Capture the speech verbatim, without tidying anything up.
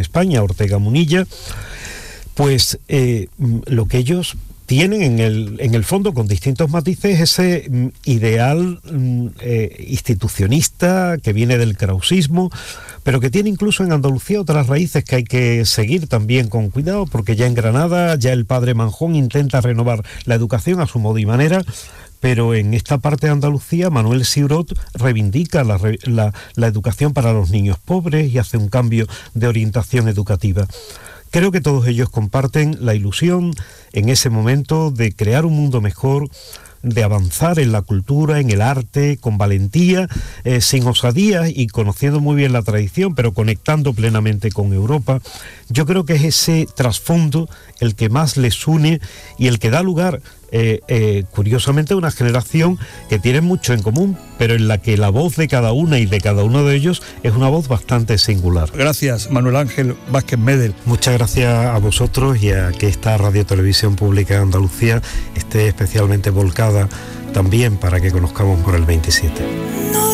España, Ortega Munilla, pues eh, lo que ellos tienen en el, en el fondo, con distintos matices, ese mm, ideal mm, eh, institucionista que viene del krausismo, pero que tiene incluso en Andalucía otras raíces que hay que seguir también con cuidado, porque ya en Granada, ya el padre Manjón intenta renovar la educación a su modo y manera, pero en esta parte de Andalucía Manuel Siurot reivindica la, la, la educación para los niños pobres y hace un cambio de orientación educativa. Creo que todos ellos comparten la ilusión en ese momento de crear un mundo mejor, de avanzar en la cultura, en el arte, con valentía, eh, sin osadía y conociendo muy bien la tradición, pero conectando plenamente con Europa. Yo creo que es ese trasfondo el que más les une y el que da lugar, eh, eh, curiosamente, a una generación que tiene mucho en común, pero en la que la voz de cada una y de cada uno de ellos es una voz bastante singular. Gracias, Manuel Ángel Vázquez Medel. Muchas gracias a vosotros y a que esta Radio Televisión Pública de Andalucía esté especialmente volcada también para que conozcamos por el veintisiete.